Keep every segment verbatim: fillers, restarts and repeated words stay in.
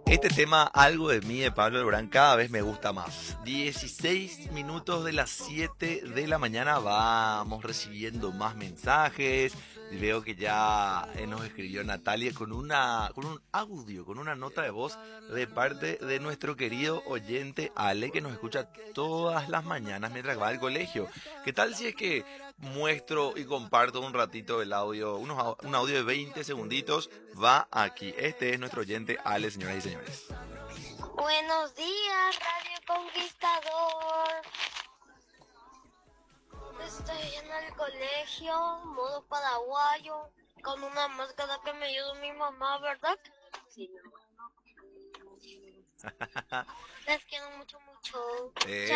Este tema, Algo de mí, de Pablo Alborán, cada vez me gusta más. dieciséis minutos de las siete de la mañana, vamos recibiendo más mensajes. Veo que ya eh, nos escribió Natalia con una, con un audio, con una nota de voz de parte de nuestro querido oyente Ale, que nos escucha todas las mañanas mientras va al colegio. ¿Qué tal si es que muestro y comparto un ratito el audio, unos, au- un audio de veinte segunditos? Va aquí. Este es nuestro oyente Ale, señoras y señores. Buenos días, Radio Conquistador. Estoy en el colegio, modo paraguayo, con una máscara que me ayudó mi mamá, ¿verdad? Sí. Les quiero mucho, mucho.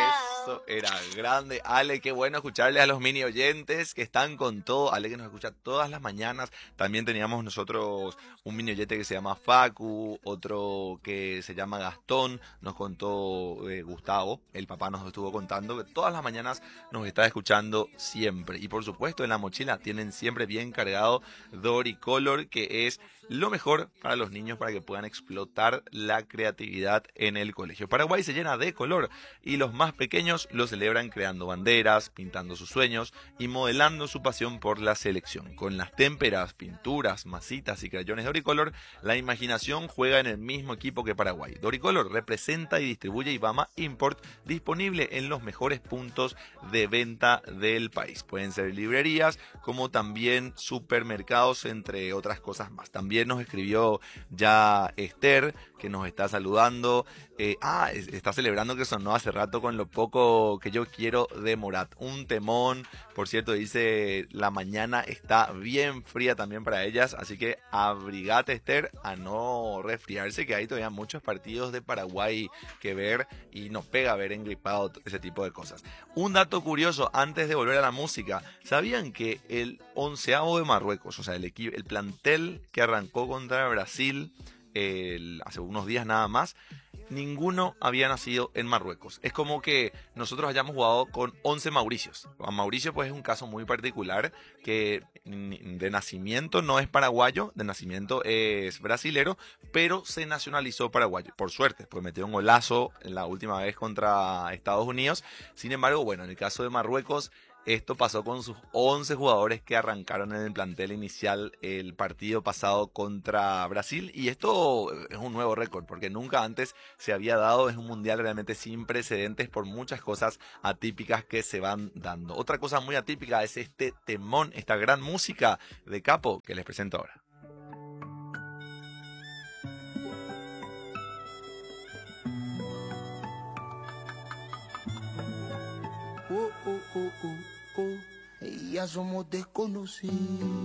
Eso Chao. era grande. Ale, qué bueno escucharle a los mini oyentes que están con todo. Ale que nos escucha todas las mañanas. También teníamos nosotros un mini oyente que se llama Facu, otro que se llama Gastón. Nos contó eh, Gustavo, el papá nos estuvo contando que todas las mañanas nos está escuchando siempre. Y por supuesto en la mochila tienen siempre bien cargado Doricolor, que es lo mejor para los niños para que puedan explotar la creatividad en el colegio. Paraguay se llena de color y los más pequeños lo celebran creando banderas, pintando sus sueños y modelando su pasión por la selección. Con las témperas, pinturas, masitas y crayones Doricolor, la imaginación juega en el mismo equipo que Paraguay. Doricolor representa y distribuye Ibama Import, disponible en los mejores puntos de venta del país. Pueden ser librerías como también supermercados, entre otras cosas más. También nos escribió ya Esther, que nos está saludando. Eh, ah, es- está celebrando que sonó hace rato con Lo poco que yo quiero de Morat. Un temón, por cierto, dice, la mañana está bien fría también para ellas, así que abrigate, Esther, a no resfriarse, que hay todavía muchos partidos de Paraguay que ver y nos pega ver engripado ese tipo de cosas. Un dato curioso antes de volver a la música, ¿sabían que el onceavo de Marruecos, o sea, el, equi- el plantel que arrancó contra Brasil el- hace unos días nada más, ninguno había nacido en Marruecos? Es como que nosotros hayamos jugado con once Mauricios. A Mauricio pues es un caso muy particular que ni- de nacimiento no es paraguayo, de nacimiento es brasilero, pero se nacionalizó paraguayo. Por suerte, pues metió un golazo en la última vez contra Estados Unidos. Sin embargo, bueno, en el caso de Marruecos, esto pasó con sus once jugadores que arrancaron en el plantel inicial el partido pasado contra Brasil. Y esto es un nuevo récord, porque nunca antes se había dado. Es un mundial realmente sin precedentes por muchas cosas atípicas que se van dando. Otra cosa muy atípica es este temón, esta gran música de Capo que les presento ahora. Oh, oh, oh, oh, oh. Ella somos desconocidos.